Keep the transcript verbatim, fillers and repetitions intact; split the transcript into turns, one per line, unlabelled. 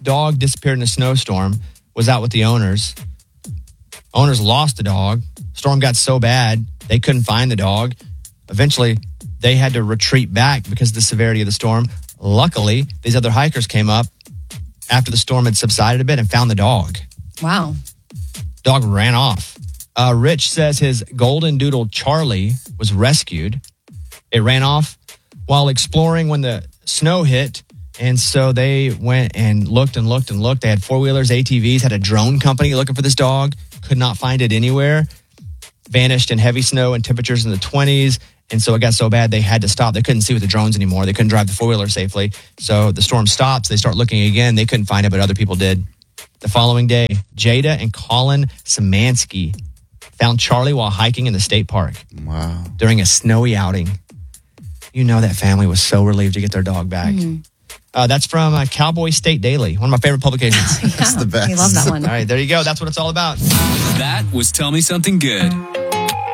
dog disappeared in a snowstorm, was out with the owners. Owners lost the dog. Storm got so bad, they couldn't find the dog. Eventually, they had to retreat back because of the severity of the storm. Luckily, these other hikers came up after the storm had subsided a bit and found the dog.
Wow.
Dog ran off. Uh, Rich says his golden doodle Charlie was rescued. It ran off while exploring when the snow hit. And so they went and looked and looked and looked. They had four-wheelers, A T Vs, had a drone company looking for this dog. Could not find it anywhere. Vanished in heavy snow and temperatures in the twenties. And so it got so bad they had to stop. They couldn't see with the drones anymore. They couldn't drive the four-wheeler safely. So the storm stops. They start looking again. They couldn't find it, but other people did. The following day, Jada and Colin Szymanski found Charlie while hiking in the state park.
Wow.
During a snowy outing. You know that family was so relieved to get their dog back. Mm-hmm. Uh, that's from uh, Cowboy State Daily, one of my favorite publications.
Yeah,
that's the best.
We love that one.
All right, there you go. That's what it's all about.
That was Tell Me Something Good.